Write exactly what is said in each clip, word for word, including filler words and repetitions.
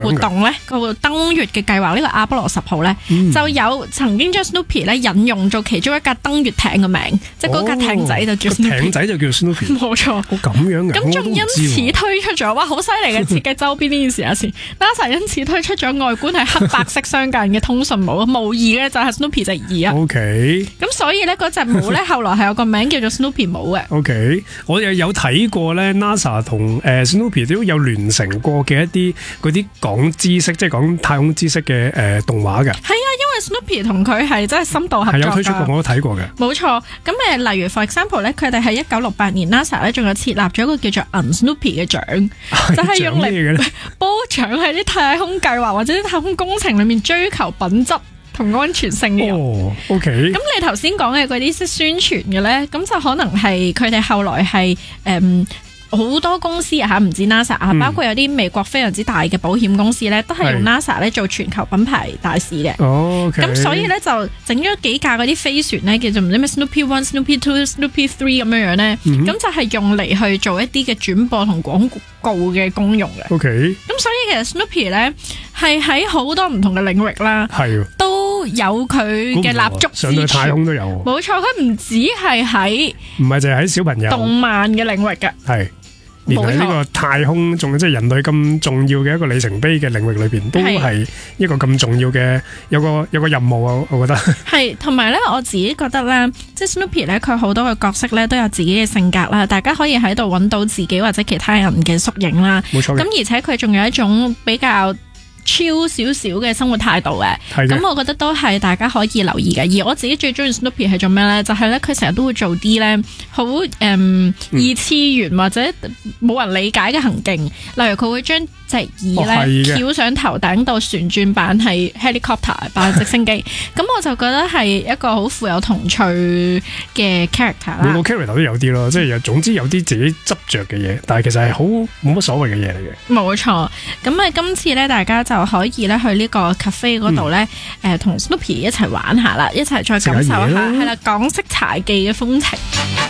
活動咧，個登月嘅計劃呢個阿波羅十號咧，嗯、就有曾經將 Snoopy 咧引用做其中一架登月艇嘅名，即係嗰架艇仔就叫 Snoopy。艇仔就叫 Snoopy。冇錯。 哦咁樣嘅。 咁仲因此推出咗，哇！好犀利嘅設計周邊呢件事啊先 ，NASA 因此推出咗外觀係黑白色相間嘅通訊帽，模擬嘅就係 Snoopy 隻耳啊。 OK。 咁所以咧嗰隻帽咧後來係有個名叫做 Snoopy 帽嘅。 OK， 我又有睇過咧 ，NASA 同誒 Snoopy 都有聯成過嘅一啲嗰啲講知識，即係講太空知識嘅誒動畫嘅。係啊，因為 Snoopy 同佢係真係深度合作。係有推出過，我都睇過嘅。 冇錯，咁誒，例如 for example 咧，佢哋喺一九六八年 NASA 咧仲有設立咗一個叫做 Un-Snoopy 嘅獎，就係用嚟褒獎喺啲太空計劃或者啲太空工程裏面追求品質同安全性嘅人。 哦 ，OK。咁你頭先講嘅嗰啲宣傳嘅咧，咁就可能係佢哋後來係誒。嗯好多公司啊嚇，唔止 NASA 啊、嗯，包括有啲美國非常之大嘅保險公司咧，都係用 NASA 咧做全球品牌大使嘅。 哦，咁、okay、 所以咧就整咗幾架嗰啲飛船咧，叫做唔知咩 Snoopy One、Snoopy Two、Snoopy Three 咁樣樣咧，咁、嗯、就係用嚟去做一啲嘅轉播同廣告嘅功用嘅。 OK。 咁所以其實 Snoopy 咧係喺好多唔同嘅領域啦，係都有佢嘅立足之處。上到太空都有。冇錯，佢唔止係喺唔係淨係喺小朋友動漫嘅領域嘅。係。 連喺呢個太空仲即係人類咁重要嘅一個里程碑嘅領域裏邊，都係一個咁重要嘅有個有個任務啊！我覺得係，同埋咧，我自己覺得咧，即係 Snoopy 咧，佢好多嘅角色咧都有自己嘅性格啦，大家可以喺度揾到自己或者其他人嘅縮影啦。冇錯。咁而且佢仲有一種比較超少少嘅生活態度嘅，咁我覺得都係大家可以留意嘅。而我自己最中意 Snoopy 係做咩咧？就係咧，佢成日都會做啲咧好誒二次元或者冇人理解嘅行徑，例如佢會將隻耳咧翹上頭頂到旋轉版係 helicopter 扮直升機，咁我就覺得係一個好富有童趣嘅 character 啦。 每個 character 都有啲咯，即係總之有啲自己執着嘅嘢，但係其實係好冇乜所謂嘅嘢嚟嘅。 冇錯，咁啊今次咧大家就可以咧去呢個 cafe 嗰度咧，誒同 Snoopy 一齊玩下啦，一齊再感受一下係啦港式茶記嘅風情。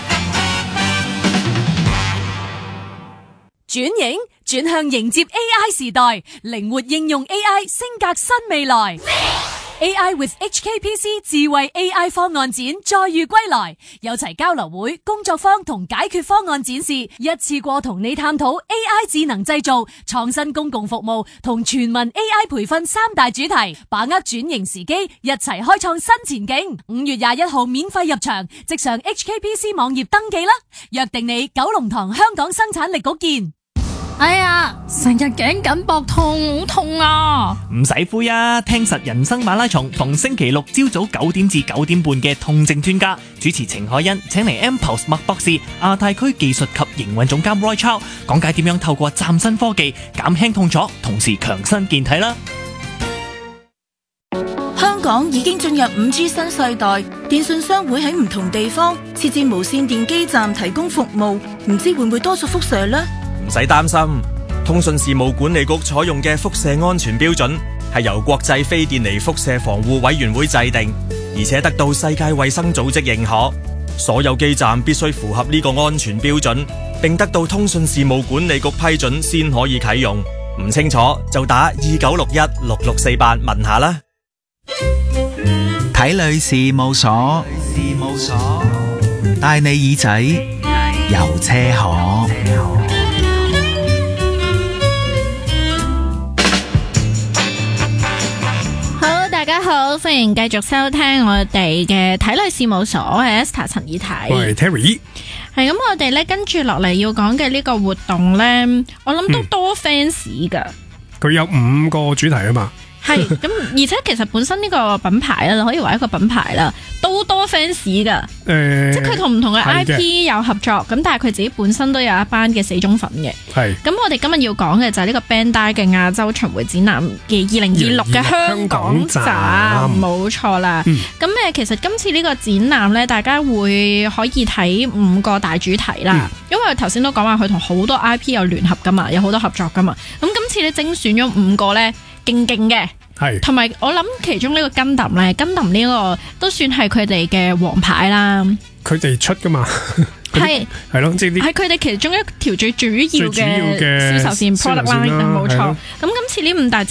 轉型轉向迎接 A I 時代，靈活應用 A I 升格新未來。A I with H K P C 智慧 A I 方案展再遇歸來，有齊交流會、工作坊同解決方案展示，一次過同你探討 A I 智能製造、創新公共服務同全民 A I 培訓三大主題，把握轉型時機，一齊開創新前景。五月廿一號免費入場，即上 H K P C 網頁登記啦！約定你九龍塘香港生產力局見。 哎呀，成日頸緊膊痛，好痛啊！ 唔使灰啊，聽實人生馬拉松，逢星期六朝早九點至九點半嘅痛症專家主持程海欣，請嚟 M-Pulse 麥博士、亞太區技術及營運總監 Roy Chow 講解點樣透過嶄新科技減輕痛楚，同時強身健體啦。 香港已經進入五 G 新世代，電信商會喺唔同地方設置無線電基站提供服務，唔知會唔會多咗輻射呢？ 唔使擔心，通訊事務管理局採用嘅輻射安全標準係由國際非電離輻射防護委員會制定，而且得到世界衛生組織認可。所有基站必須符合呢個安全標準，並得到通訊事務管理局批准先可以啟用。唔清楚就打二九六一六六四八問下啦。 睇女事務所，事務所帶你耳仔遊車河。 大家好，歡迎繼續收聽我哋嘅體女事務所，我係 Esther 陳以體， 我係 Terry。 係咁，我哋咧跟住落嚟要講嘅呢個活動咧，我諗都多 fans 噶。 佢、嗯、有五個主題啊嘛。 係咁，而且其實本身呢個品牌啦，可以話一個品牌啦，都多 fans 噶。誒、呃，即係佢同唔同嘅 I P 有合作，咁但係佢自己本身都有一班嘅死忠粉嘅。係。咁我哋今日要講嘅就係呢個 Bandai 嘅亞洲巡迴展覽嘅二零二六嘅香港站，冇錯啦。咁、嗯、誒，其實今次呢個展覽咧，大家會可以睇五個大主題啦。嗯、因為頭先都講話佢同好多 I P 有聯合噶嘛，有好多合作噶嘛。咁今次咧精選咗五個咧。勁勁嘅，係同埋我諗其中呢個根揼咧，根揼呢個都算係佢哋嘅王牌啦。佢哋出噶嘛？係係咯，即係啲係佢哋其中一條最主要嘅銷售線 product line，冇錯。咁今次呢五大